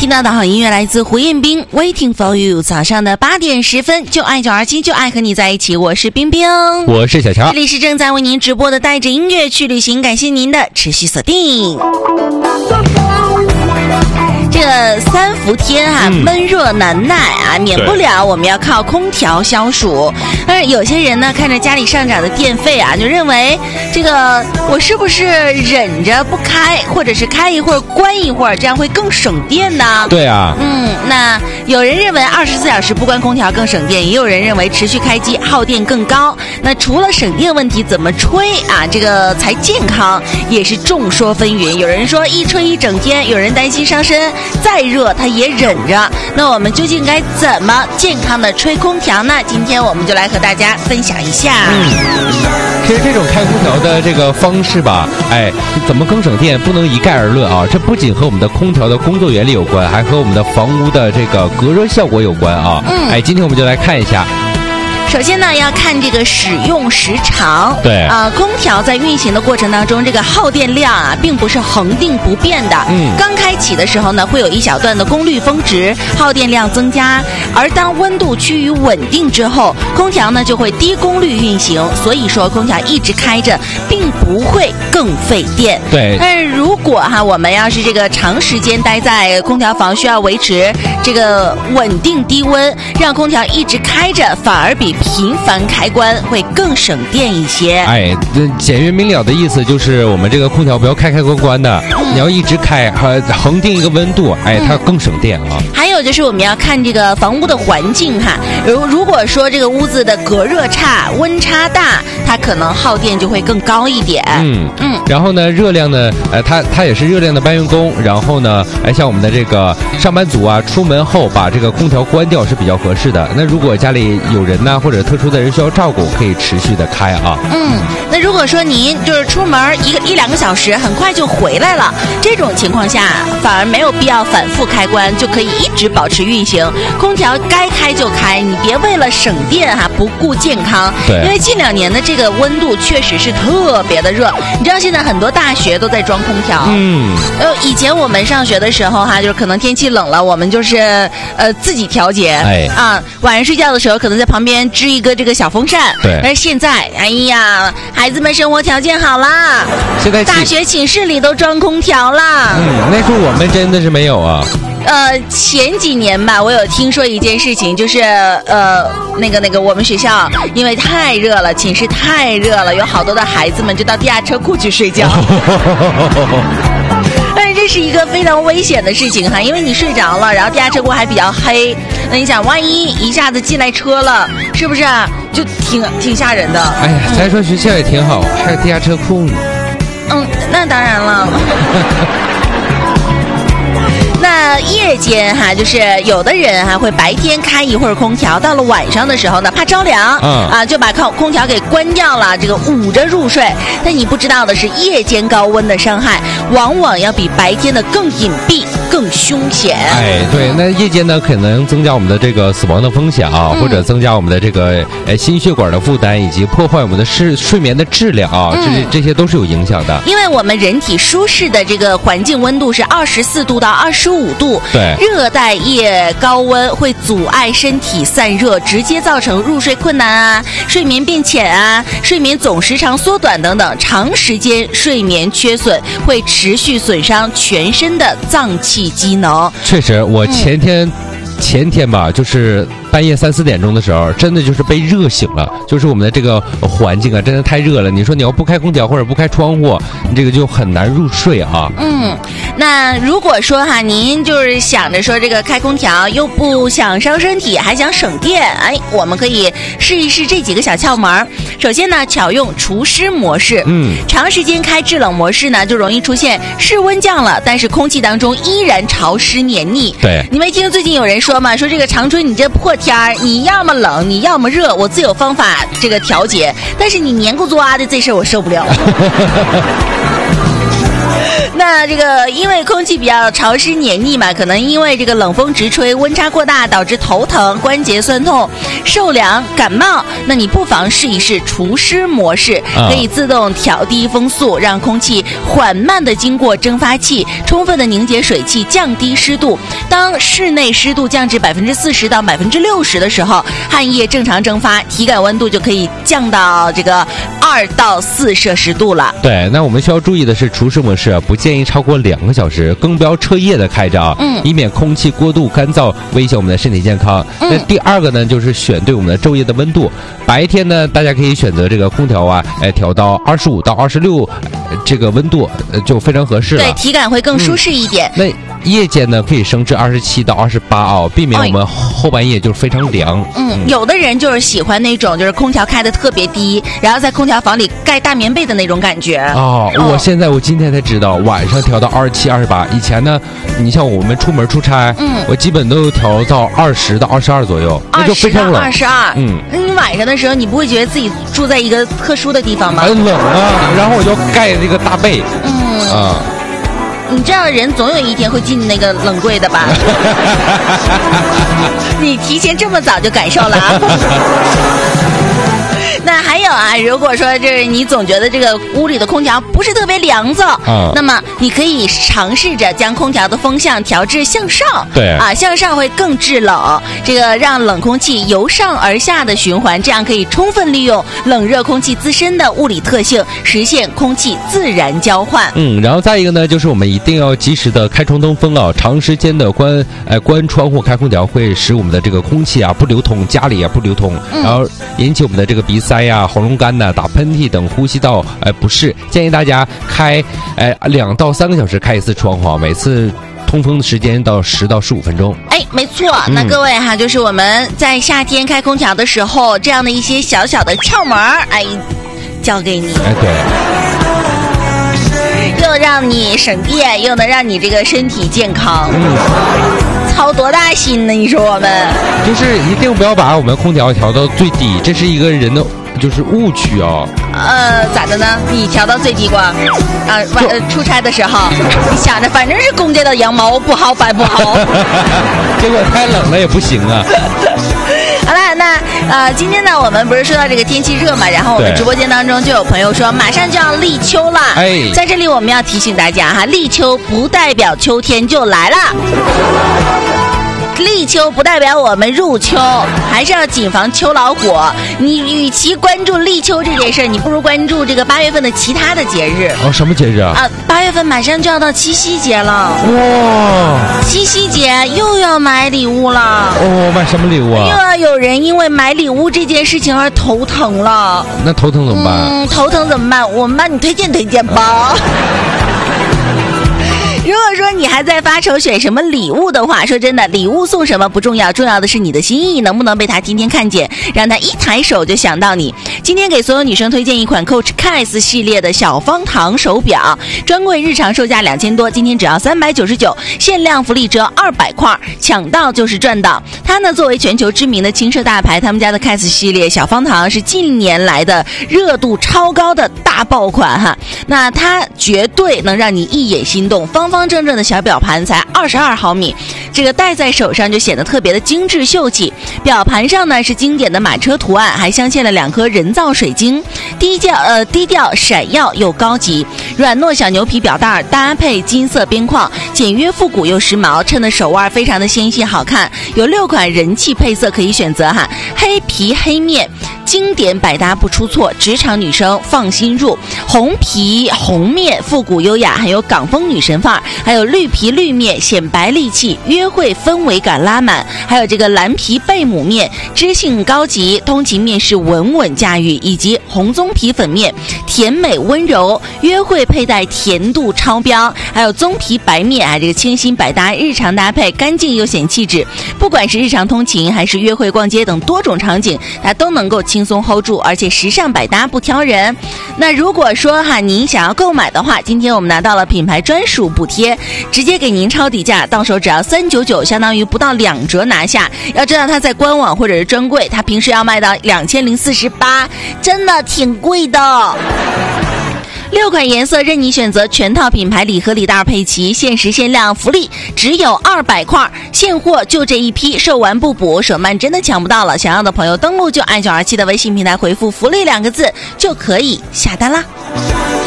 听到的好音乐来自胡彦斌 Waiting for you， 早上的8点10分，就爱927，就爱和你在一起，我是冰冰， 我是小乔， 这里是正在为您直播的带着音乐去旅行，感谢您的持续锁定。这个3伏天啊，闷热难耐啊，免不了我们要靠空调消暑。但是有些人呢，看着家里上涨的电费啊，就认为这个我是不是忍着不开，或者是开一会儿关一会儿，这样会更省电呢？ 对啊， 那有人认为24小时不关空调更省电，也有人认为持续开机耗电更高。那除了省电问题，怎么吹啊，这个才健康，也是众说纷纭。有人说一吹一整天，有人担心伤身，再热他也忍着。那我们究竟该怎么健康的吹空调呢？今天我们就来和大家分享一下。 其实这种开空调的这个方式吧，怎么更省电不能一概而论啊。这不仅和我们的空调的工作原理有关，还和我们的房屋的这个隔热效果有关啊。今天我们就来看一下。 首先呢，要看这个使用时长。 对空调在运行的过程当中，这个耗电量啊，并不是恒定不变的。刚开启的时候呢，会有一小段的功率峰值，耗电量增加。而当温度趋于稳定之后，空调呢就会低功率运行。所以说，空调一直开着，并不会更费电。 对。 但是如果我们要是这个长时间待在空调房，需要维持这个稳定低温，让空调一直开着，反而比频繁开关会更省电一些。 简约明了的意思就是我们这个空调不要开关关的，你要一直开，恒定一个温度，它更省电啊。 还有就是我们要看这个房屋的环境哈，如果说这个屋子的隔热差、温差大，它可能耗电就会更高一点。 然后呢，热量呢，它也是热量的搬运工。然后呢，像我们的这个上班族啊，出门后把这个空调关掉是比较合适的。那如果家里有人呢，或者特殊的人需要照顾，可以持续的开啊。 那如果说您就是出门一两个小时，很快就回来了，这种情况下反而没有必要反复开关，就可以一直保持运行。空调该开就开，你别为了省电不顾健康。 对， 因为近2年的这个温度确实是特别的热。你知道现在很多大学都在装空调。以前我们上学的时候就是可能天气冷了，我们就是自己调节。晚上睡觉的时候可能在旁边支一个这个小风扇。 对。 但是现在，孩子们生活条件好啦， 现在大学寝室里都装空调啦。 那时候我们真的是没有啊。 前几年吧，我有听说一件事情，就是那个我们学校因为太热了，寝室太热了，有好多的孩子们就到地下车库去睡觉。但是这是一个非常危险的事情因为你睡着了，然后地下车库还比较黑，那你想万一一下子进来车了，是不是就挺吓人的？ 咱说学校也挺好，还有地下车库呢。 那当然了。那夜间就是有的人会白天开一会儿空调，到了晚上的时候呢，怕着凉就把空调给关掉了，这个捂着入睡。但你不知道的是，夜间高温的伤害往往要比白天的更隐蔽、更凶险。 对，那夜间呢可能增加我们的这个死亡的风险或者增加我们的这个心血管的负担，以及破坏我们的睡眠的质量这些都是有影响的。 因为我们人体舒适的这个环境温度是24度到25度， 对， 热带夜高温会阻碍身体散热，直接造成入睡困难睡眠变浅睡眠总时长缩短等等。长时间睡眠缺损会持续损伤全身的脏器机能。 确实，我前天吧，就是半夜3、4点钟的时候，真的就是被热醒了。就是我们的这个环境真的太热了。你说你要不开空调或者不开窗户，你这个就很难入睡那如果说您就是想着说这个开空调又不想伤身体，还想省电，我们可以试一试这几个小窍门。首先呢，巧用除湿模式。长时间开制冷模式呢，就容易出现室温降了，但是空气当中依然潮湿黏腻。 对， 你没听最近有人说吗？说这个长春你这破天儿，你要么冷，你要么热，我自有方法这个调节。但是你黏咕作的这事儿我受不了。那那这个因为空气比较潮湿黏腻嘛，可能因为这个冷风直吹，温差过大，导致头疼、关节酸痛、受凉、感冒。那你不妨试一试除湿模式，可以自动调低风速，让空气缓慢地经过蒸发器，充分地凝结水汽，降低湿度。当室内湿度降至40%到60%的时候，汗液正常蒸发，体感温度就可以降到这个2到4摄氏度了。 对，那我们需要注意的是，除湿模式不建议超过2个小时，更不要彻夜的开着，以免空气过度干燥，危险我们的身体健康。那第二个呢，就是选对我们的昼夜的温度。白天呢，大家可以选择这个空调啊，调到25到26，这个温度就非常合适了。 对，体感会更舒适一点。 那夜间呢，可以升至27到28啊，避免我们后半夜就是非常凉。 有的人就是喜欢那种就是空调开的特别低，然后在空调房里盖大棉被的那种感觉。 我今天才知道，晚上调到27、28。以前呢，你像我们出门出差，我基本都调到20到22左右，那就非常冷。 22，你晚上的时候，你不会觉得自己住在一个特殊的地方吗？ 很冷啊，然后我就盖这个大被。 你这样的人总有一天会进那个冷柜的吧？你提前这么早就感受了啊！那还有啊，如果说就是你总觉得这个屋里的空调不是特别凉燥，那么你可以尝试着将空调的风向调至向上，向上会更制冷，这个让冷空气由上而下的循环，这样可以充分利用冷热空气自身的物理特性，实现空气自然交换。 然后再一个呢，就是我们一定要及时的开窗通风啊，长时间的关窗户开空调会使我们的这个空气啊不流通，家里啊不流通，然后引起我们的这个鼻塞呀、喉咙干呐、打喷嚏等呼吸道不适。建议大家开2到3个小时开一次窗户，每次通风的时间到10到15分钟。 没错。那各位哈，就是我们在夏天开空调的时候，这样的一些小小的窍门教给你。 对。 又让你省电，又能让你这个身体健康。操多大心呢？你说我们就是一定不要把我们空调调到最低，这是一个人的就是误区啊。 咋的呢？你调到最低过？出差的时候，你想着反正是公家的羊毛不好白不好， 结果太冷了也不行啊。 好了，那今天呢，我们不是说到这个天气热嘛，然后我们直播间当中就有朋友说马上就要立秋了。在这里我们要提醒大家哈，立秋不代表秋天就来了。立秋不代表我们入秋，还是要谨防秋老虎。你与其关注立秋这件事，你不如关注这个8月份的其他的节日。 什么节日啊 ？8月份马上就要到七夕节了。 哇！ 七夕节又要买礼物了。 买什么礼物啊？ 又要有人因为买礼物这件事情而头疼了。 那头疼怎么办？ 头疼怎么办？我们帮你推荐推荐吧。如果说你还在发愁选什么礼物的话，说真的，礼物送什么不重要，重要的是你的心意能不能被他天天看见，让他一抬手就想到你。今天给所有女生推荐一款 Coach Kiss 系列的小方糖手表，专柜日常售价2000多，今天只要399，限量福利折200块，抢到就是赚到。它呢作为全球知名的轻奢大牌，他们家的 Kiss 系列小方糖是近年来的热度超高的大爆款哈。那它绝对能让你一眼心动，方方正正的小表盘才22毫米，这个戴在手上就显得特别的精致秀气。表盘上呢是经典的马车图案，还镶嵌了2颗人造水晶，低调闪耀又高级。软糯小牛皮表带搭配金色边框，简约复古又时髦，衬的手腕非常的纤细好看。有6款人气配色可以选择哈，黑皮黑面经典百搭不出错，职场女生放心入。红皮红面复古优雅，还有港风女神范儿，还有绿皮绿面显白利气，约会氛围感拉满，还有这个蓝皮贝母面知性高级，通勤面是稳稳驾驭，以及红棕皮粉面甜美温柔，约会佩戴甜度超标，还有棕皮白面这个清新百搭，日常搭配干净又显气质。不管是日常通勤还是约会逛街等多种场景，它都能够轻松 hold 住，而且时尚百搭不挑人。那如果说您想要购买的话，今天我们拿到了品牌专属补贴，直接给您超底价，到手只要399，相当于不到2折拿下。要知道它在官网或者是专柜，它平时要卖到2048，真的挺贵的。 6款颜色任你选择，全套品牌礼盒礼袋配齐，限时限量福利只有200块，现货就这一批，售完不补，手慢真的抢不到了。想要的朋友登录就按927的微信平台回复福利2个字就可以下单啦。